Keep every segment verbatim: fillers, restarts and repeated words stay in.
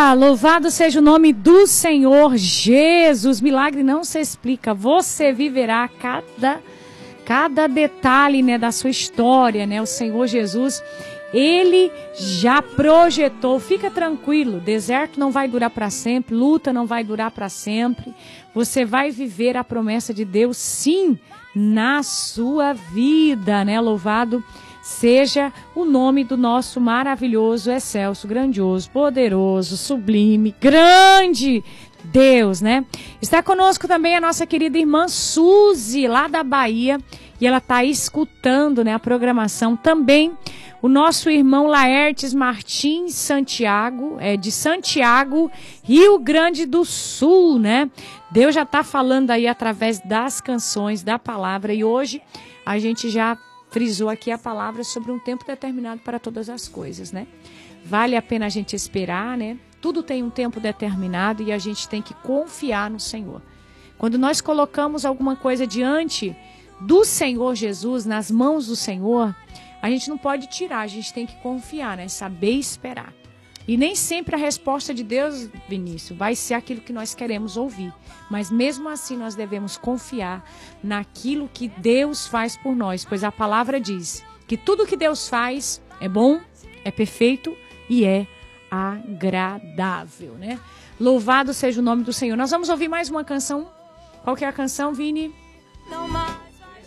Aleluia! Louvado seja o nome do Senhor Jesus. Milagre não se explica. Você viverá cada, cada detalhe, né, da sua história, né? O Senhor Jesus, Ele já projetou. Fica tranquilo, deserto não vai durar para sempre, luta não vai durar para sempre. Você vai viver a promessa de Deus, sim, na sua vida, né? Louvado seja o nome do nosso maravilhoso, excelso, grandioso, poderoso, sublime, grande Deus, né? Está conosco também a nossa querida irmã Suzy, lá da Bahia, e ela está escutando, né, a programação também. O nosso irmão Laertes Martins Santiago, é de Santiago, Rio Grande do Sul, né? Deus já está falando aí através das canções, da palavra, e hoje a gente já frisou aqui a palavra sobre um tempo determinado para todas as coisas, né? Vale a pena a gente esperar, né? Tudo tem um tempo determinado e a gente tem que confiar no Senhor. Quando nós colocamos alguma coisa diante do Senhor Jesus, nas mãos do Senhor, a gente não pode tirar, a gente tem que confiar, né? Saber esperar. E nem sempre a resposta de Deus, Vinícius, vai ser aquilo que nós queremos ouvir. Mas mesmo assim nós devemos confiar naquilo que Deus faz por nós. Pois a palavra diz que tudo que Deus faz é bom, é perfeito e é agradável, né? Louvado seja o nome do Senhor. Nós vamos ouvir mais uma canção. Qual que é a canção, Vini? Não mais.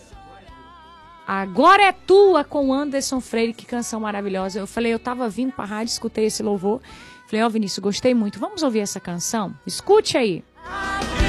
Agora é tua, com Anderson Freire. Que canção maravilhosa. Eu falei, eu tava vindo pra rádio, escutei esse louvor. Falei, ó, oh, Vinícius, gostei muito. Vamos ouvir essa canção? Escute aí.